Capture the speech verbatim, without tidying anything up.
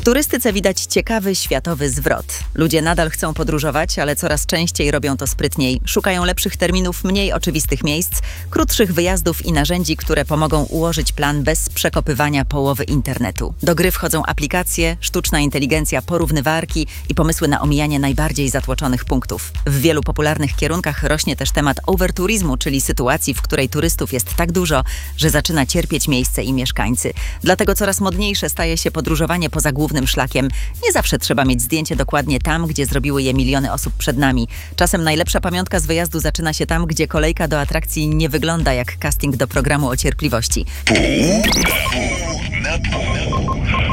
turystyce widać ciekawy światowy zwrot. Ludzie nadal chcą podróżować, ale coraz częściej robią to sprytniej. Szukają lepszych terminów, mniej oczywistych miejsc, krótszych wyjazdów i narzędzi, które pomogą ułożyć plan bez przekopywania połowy internetu. Do gry wchodzą aplikacje, sztuczna inteligencja, porównywarki i pomysły na omijanie najbardziej zatłoczonych punktów. W wielu popularnych kierunkach rośnie też temat overturizmu, czyli sytuacji, w której turystów jest tak dużo, że zaczyna cierpieć miejsce i mieszkańcy. Dlatego coraz modniejsze staje się podróżowanie poza głównym szlakiem. Nie zawsze trzeba mieć zdjęcie dokładnie tam, gdzie zrobiły je miliony osób przed nami. Czasem najlepsza pamiątka z wyjazdu zaczyna się tam, gdzie kolejka do atrakcji nie wygląda jak casting do programu o cierpliwości.